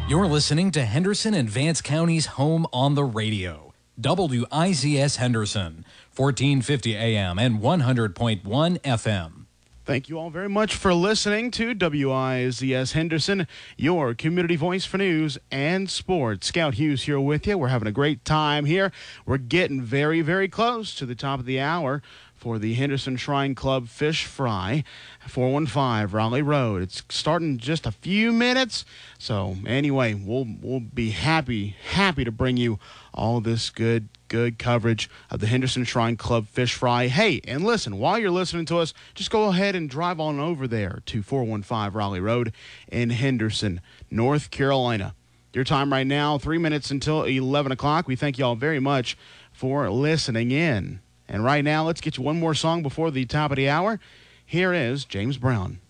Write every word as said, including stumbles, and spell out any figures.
You're listening to Henderson and Vance County's home on the radio. W I Z S Henderson, fourteen fifty A M and one hundred point one F M. Thank you all very much for listening to W I Z S Henderson, your community voice for news and sports. Scout Hughes here with you. We're having a great time here. We're getting very, very close to the top of the hour for the Henderson Shrine Club Fish Fry, four one five Raleigh Road. It's starting in just a few minutes. So anyway, we'll we'll be happy, happy to bring you all this good, good coverage of the Henderson Shrine Club Fish Fry. Hey, and listen, while you're listening to us, just go ahead and drive on over there to four one five Raleigh Road in Henderson, North Carolina. Your time right now, three minutes until eleven o'clock. We thank you all very much for listening in. And right now, let's get you one more song before the top of the hour. Here is James Brown.